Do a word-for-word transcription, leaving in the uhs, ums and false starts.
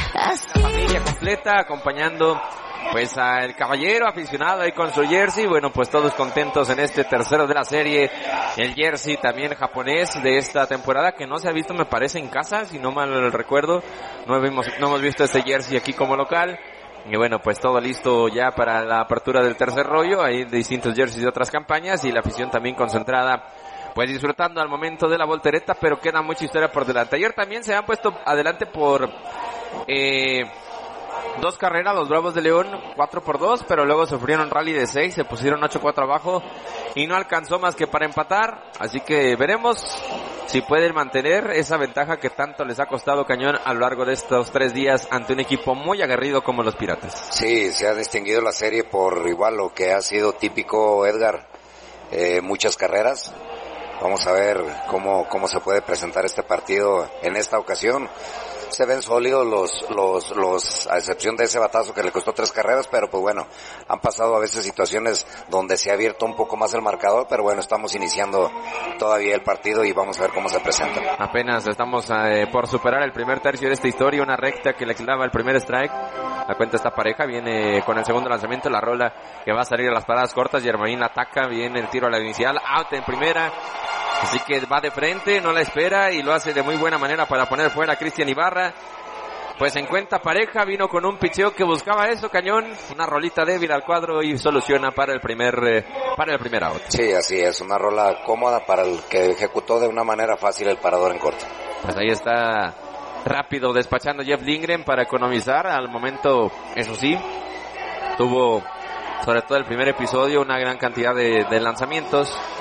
La familia completa acompañando pues al caballero aficionado ahí con su jersey. Bueno, pues todos contentos en este tercero de la serie. El jersey también japonés de esta temporada, que no se ha visto, me parece, en casa, si no mal recuerdo. No hemos, no hemos visto este jersey aquí como local. Y bueno, pues todo listo ya para la apertura del tercer rollo. Hay distintos jerseys de otras campañas y la afición también concentrada, pues disfrutando al momento de la voltereta, pero queda mucha historia por delante. Ayer también se han puesto adelante por eh, dos carreras los Bravos de León, cuatro por dos, pero luego sufrieron rally de seis, se pusieron ocho cuatro abajo y no alcanzó más que para empatar. Así que veremos si pueden mantener esa ventaja que tanto les ha costado Cañón a lo largo de estos tres días ante un equipo muy aguerrido como los Piratas. Sí, se ha distinguido la serie por igual lo que ha sido típico, Edgar, eh, muchas carreras. Vamos a ver cómo, cómo se puede presentar este partido en esta ocasión. Se ven sólidos los, los, los, a excepción de ese batazo que le costó tres carreras, pero pues bueno, han pasado a veces situaciones donde se ha abierto un poco más el marcador, pero bueno, estamos iniciando todavía el partido y vamos a ver cómo se presenta. Apenas estamos eh, por superar el primer tercio de esta historia, una recta que le clava el primer strike. La cuenta está pareja, viene con el segundo lanzamiento, la rola que va a salir a las paradas cortas, Germain ataca, viene el tiro a la inicial, out en primera. Así que va de frente, no la espera y lo hace de muy buena manera para poner fuera a Cristian Ibarra. Pues en cuenta pareja, vino con un picheo que buscaba eso, Cañón, una rolita débil al cuadro y soluciona para el primer eh, para el primer out. Sí, así es, una rola cómoda para el que ejecutó de una manera fácil el parador en corto. Pues ahí está rápido despachando Jeff Lindgren para economizar. Al momento, eso sí, tuvo sobre todo el primer episodio una gran cantidad de, de lanzamientos.